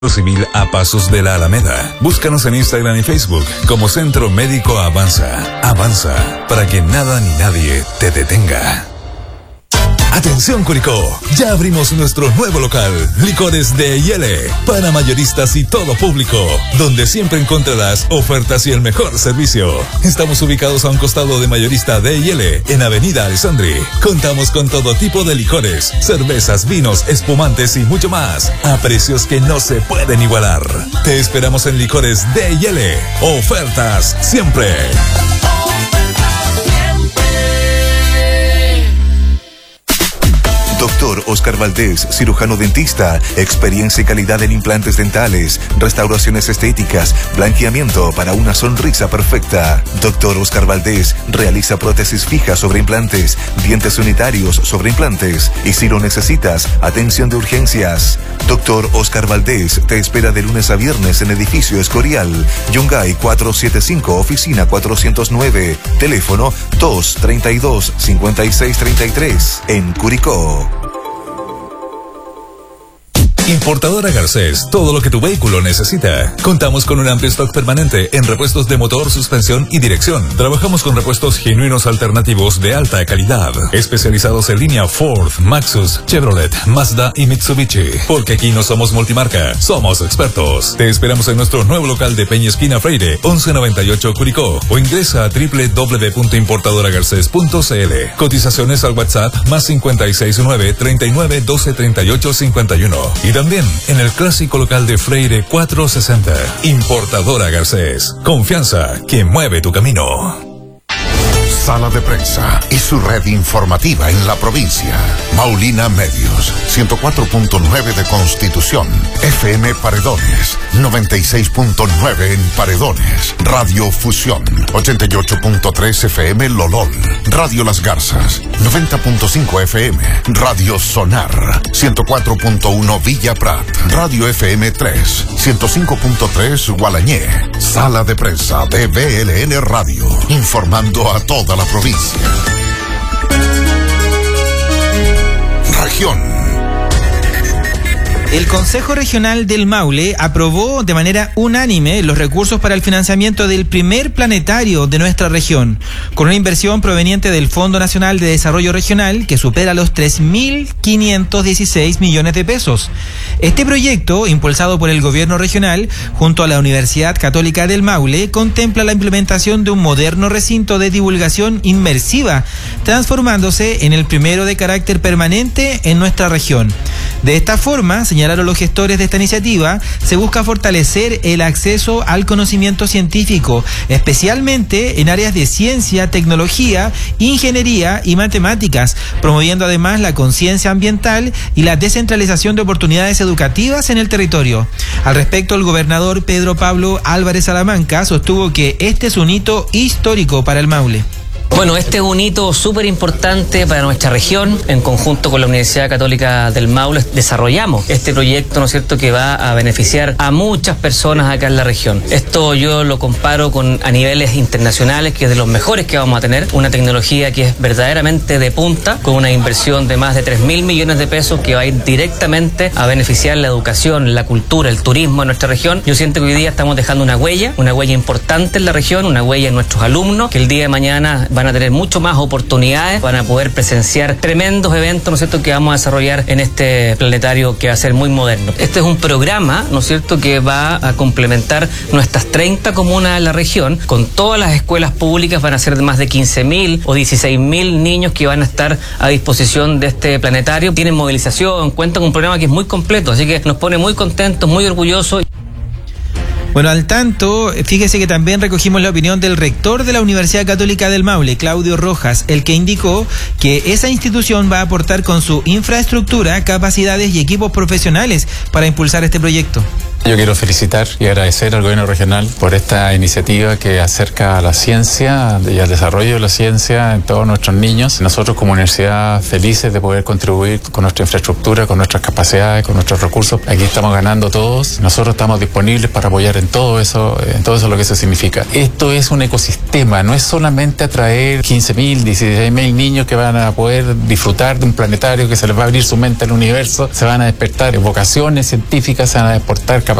Civil a pasos de la Alameda. Búscanos en Instagram y Facebook como Centro Médico Avanza. Avanza, para que nada ni nadie te detenga. Atención Curicó, ya abrimos nuestro nuevo local, Licores de Yele, para mayoristas y todo público, donde siempre encontrarás ofertas y el mejor servicio. Estamos ubicados a un costado de Mayorista de Yele, en Avenida Alessandri. Contamos con todo tipo de licores, cervezas, vinos, espumantes y mucho más, a precios que no se pueden igualar. Te esperamos en Licores de Yele. Ofertas siempre. Doctor Oscar Valdés, cirujano dentista, experiencia y calidad en implantes dentales, restauraciones estéticas, blanqueamiento para una sonrisa perfecta. Doctor Oscar Valdés realiza prótesis fijas sobre implantes, dientes unitarios sobre implantes y si lo necesitas, atención de urgencias. Doctor Oscar Valdés te espera de lunes a viernes en Edificio Escorial, Yungay 475, oficina 409, teléfono 232-5633, en Curicó. Importadora Garcés, todo lo que tu vehículo necesita. Contamos con un amplio stock permanente en repuestos de motor, suspensión y dirección. Trabajamos con repuestos genuinos alternativos de alta calidad, especializados en línea Ford, Maxus, Chevrolet, Mazda y Mitsubishi. Porque aquí no somos multimarca, somos expertos. Te esperamos en nuestro nuevo local de Peña Esquina Freire, 1198 Curicó, o ingresa a www.importadoragarces.cl. Cotizaciones al WhatsApp más 569 39 12 38 51. Y también en el clásico local de Freire 460. Importadora Garcés. Confianza que mueve tu camino. Sala de Prensa y su red informativa en la provincia. Maulina Medios, 104.9 de Constitución. FM Paredones, 96.9 en Paredones. Radio Fusión, 88.3 FM Lolol. Radio Las Garzas, 90.5 FM. Radio Sonar, 104.1 Villa Prat. Radio FM 3, 105.3 Gualañé. Sala de Prensa de BLN Radio, informando a toda la provincia. Región. El Consejo Regional del Maule aprobó de manera unánime los recursos para el financiamiento del primer planetario de nuestra región, con una inversión proveniente del Fondo Nacional de Desarrollo Regional que supera los 3.516 millones de pesos. Este proyecto, impulsado por el gobierno regional junto a la Universidad Católica del Maule, contempla la implementación de un moderno recinto de divulgación inmersiva, transformándose en el primero de carácter permanente en nuestra región. De esta forma, señalaron los gestores de esta iniciativa, se busca fortalecer el acceso al conocimiento científico, especialmente en áreas de ciencia, tecnología, ingeniería y matemáticas, promoviendo además la conciencia ambiental y la descentralización de oportunidades educativas en el territorio. Al respecto, el gobernador Pedro Pablo Álvarez Salamanca sostuvo que este es un hito histórico para el Maule. Bueno, este es un hito súper importante para nuestra región. En conjunto con la Universidad Católica del Maule desarrollamos este proyecto, ¿no es cierto?, que va a beneficiar a muchas personas acá en la región. Esto yo lo comparo a niveles internacionales, que es de los mejores que vamos a tener. Una tecnología que es verdaderamente de punta, con una inversión de más de 3.000 millones de pesos que va a ir directamente a beneficiar la educación, la cultura, el turismo en nuestra región. Yo siento que hoy día estamos dejando una huella importante en la región, una huella en nuestros alumnos, que el día de mañana van a tener mucho más oportunidades, van a poder presenciar tremendos eventos, ¿no es cierto?, que vamos a desarrollar en este planetario que va a ser muy moderno. Este es un programa, ¿no es cierto?, que va a complementar nuestras 30 comunas de la región, con todas las escuelas públicas. Van a ser más de 15.000 o 16.000 niños que van a estar a disposición de este planetario. Tienen movilización, cuentan con un programa que es muy completo, así que nos pone muy contentos, muy orgullosos. Bueno, al tanto, fíjese que también recogimos la opinión del rector de la Universidad Católica del Maule, Claudio Rojas, el que indicó que esa institución va a aportar con su infraestructura, capacidades y equipos profesionales para impulsar este proyecto. Yo quiero felicitar y agradecer al gobierno regional por esta iniciativa que acerca a la ciencia y al desarrollo de la ciencia en todos nuestros niños. Nosotros como universidad felices de poder contribuir con nuestra infraestructura, con nuestras capacidades, con nuestros recursos. Aquí estamos ganando todos. Nosotros estamos disponibles para apoyar en todo eso lo que eso significa. Esto es un ecosistema, no es solamente atraer 15.000, 16.000 niños que van a poder disfrutar de un planetario, que se les va a abrir su mente al universo, se van a despertar vocaciones científicas, se van a despertar